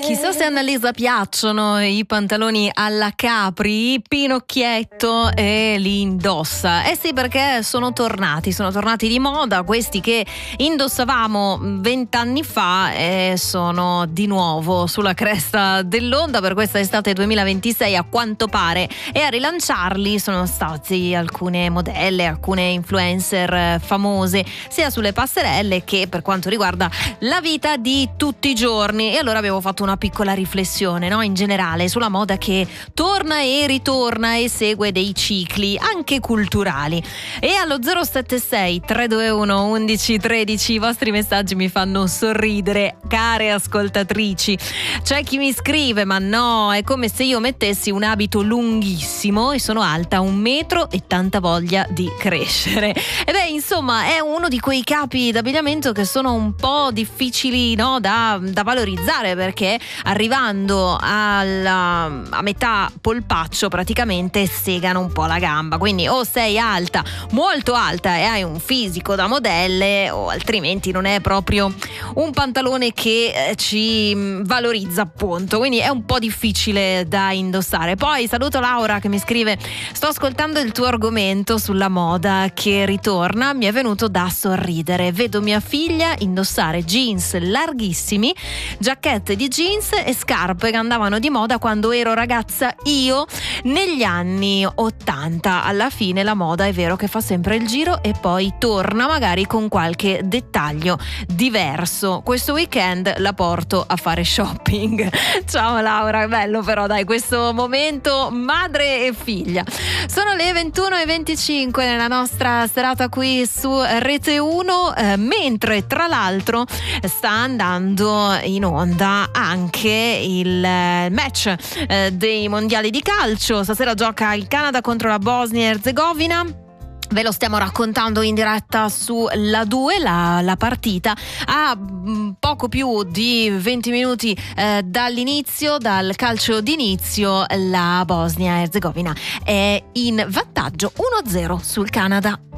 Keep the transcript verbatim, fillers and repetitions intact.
Chissà se a Annalisa piacciono i pantaloni alla Capri, Pinocchietto, e li indossa. Eh sì, perché sono tornati, sono tornati di moda questi che indossavamo vent'anni fa e sono di nuovo sulla cresta dell'onda per questa estate duemilaventisei a quanto pare, e a rilanciarli sono stati alcune modelle, alcune influencer famose, sia sulle passerelle che per quanto riguarda la vita di tutti i giorni. E allora abbiamo fatto una piccola riflessione, no? In generale sulla moda che torna e ritorna e segue dei cicli anche culturali. E allo zero sette sei tre due uno undici tredici i vostri messaggi mi fanno sorridere, care ascoltatrici. C'è chi mi scrive: ma no, è come se io mettessi un abito lunghissimo e sono alta un metro e tanta voglia di crescere. E beh, insomma, è uno di quei capi d'abbigliamento che sono un po' difficili, no, da, da valorizzare, perché arrivando alla, a metà polpaccio praticamente segano un po' la gamba. Quindi o sei alta, molto alta, e hai un fisico da modelle, o altrimenti non è proprio un pantalone che ci valorizza, appunto. Quindi è un po' difficile da indossare. Poi saluto Laura che mi scrive: sto ascoltando il tuo argomento sulla moda che ritorna, mi è venuto da sorridere, vedo mia figlia indossare jeans larghissimi, giacchette di jeans e scarpe che andavano di moda quando ero ragazza io negli anni ottanta. Alla fine la moda è vero che fa sempre il giro e poi torna magari con qualche dettaglio diverso. Questo weekend la porto a fare shopping. Ciao Laura, bello però dai questo momento madre e figlia. Sono le ventuno e venticinque nella nostra serata qui su Rete uno, eh, mentre tra l'altro sta andando in onda anche il match eh, dei mondiali di calcio. Stasera gioca il Canada contro la Bosnia e Erzegovina. Ve lo stiamo raccontando in diretta su La due, la, la partita a poco più di venti minuti eh, dall'inizio, dal calcio d'inizio. La Bosnia e Erzegovina è in vantaggio uno a zero sul Canada.